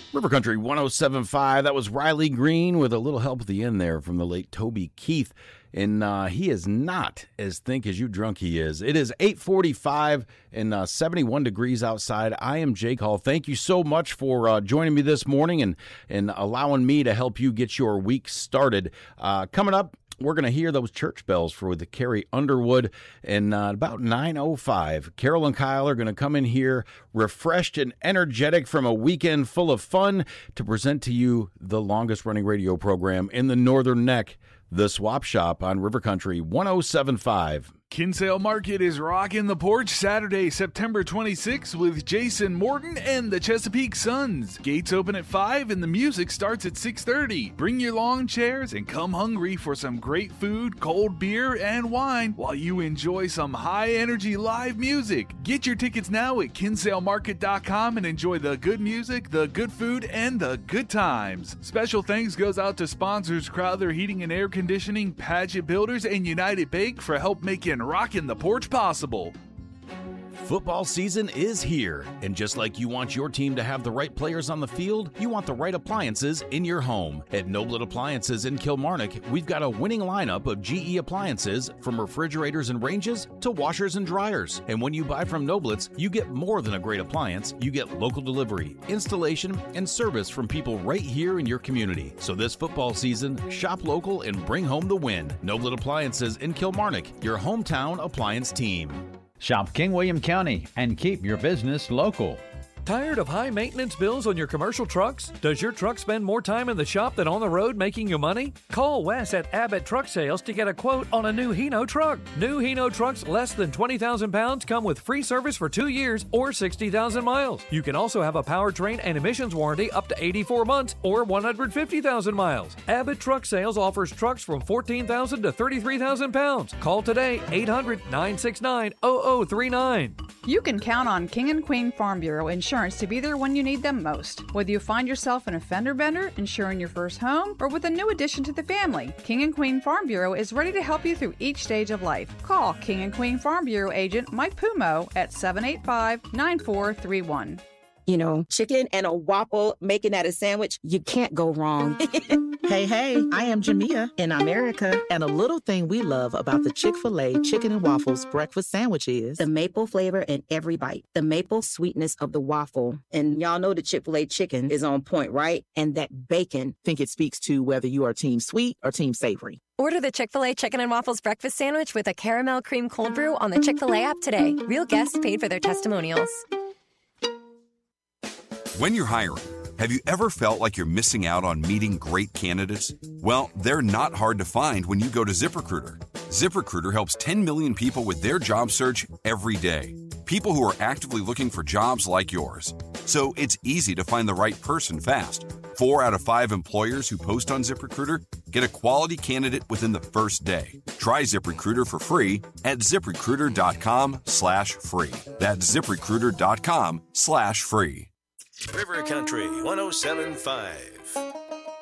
River Country 107.5. That was Riley Green with a little help at the end there from the late Toby Keith. And he is not as think as you drunk he is. It is 8:45 and 71 degrees outside. I am Jake Hall. Thank you so much for joining me this morning and allowing me to help you get your week started. Coming up, we're going to hear those church bells for the Carrie Underwood. And about 9:05, Carol and Kyle are going to come in here refreshed and energetic from a weekend full of fun to present to you the longest running radio program in the Northern Neck, The Swap Shop on River Country 107.5. Kinsale Market is rocking the porch Saturday, September 26th with Jason Morton and the Chesapeake Suns. Gates open at 5 and the music starts at 6:30. Bring your lawn chairs and come hungry for some great food, cold beer, and wine while you enjoy some high-energy live music. Get your tickets now at kinsalemarket.com and enjoy the good music, the good food, and the good times. Special thanks goes out to sponsors Crowther Heating and Air Conditioning, Paget Builders, and United Bake for help making Rockin' the Porch possible. Football season is here, and just like you want your team to have the right players on the field, you want the right appliances in your home. At Noblet Appliances in Kilmarnock, we've got a winning lineup of GE appliances, from refrigerators and ranges to washers and dryers. And when you buy from Noblets, you get more than a great appliance. You get local delivery, installation, and service from people right here in your community. So this football season, shop local and bring home the win. Noblet Appliances in Kilmarnock, your hometown appliance team. Shop King William County and keep your business local. Tired of high maintenance bills on your commercial trucks? Does your truck spend more time in the shop than on the road making you money? Call Wes at Abbott Truck Sales to get a quote on a new Hino truck. New Hino trucks less than 20,000 pounds come with free service for 2 years or 60,000 miles. You can also have a powertrain and emissions warranty up to 84 months or 150,000 miles. Abbott Truck Sales offers trucks from 14,000 to 33,000 pounds. Call today, 800-969-0039. You can count on King and Queen Farm Bureau Insurance to be there when you need them most. Whether you find yourself in a fender bender, insuring your first home, or with a new addition to the family, King and Queen Farm Bureau is ready to help you through each stage of life. Call King and Queen Farm Bureau agent Mike Pumo at 785-9431. You know, chicken and a waffle, making that a sandwich, you can't go wrong. Hey, I am Jamia in America, and a little thing we love about the Chick-fil-A Chicken and Waffles breakfast sandwich is the maple flavor in every bite, the maple sweetness of the waffle. And y'all know the Chick-fil-A chicken is on point, right? And that bacon. Think it speaks to whether you are team sweet or team savory. Order the Chick-fil-A Chicken and Waffles breakfast sandwich with a caramel cream cold brew on the Chick-fil-A app today. Real guests paid for their testimonials. When you're hiring, have you ever felt like you're missing out on meeting great candidates? Well, they're not hard to find when you go to ZipRecruiter. ZipRecruiter helps 10 million people with their job search every day. People who are actively looking for jobs like yours. So it's easy to find the right person fast. 4 out of 5 employers who post on ZipRecruiter get a quality candidate within the first day. Try ZipRecruiter for free at ZipRecruiter.com/free. That's ZipRecruiter.com/free. River Country 107.5.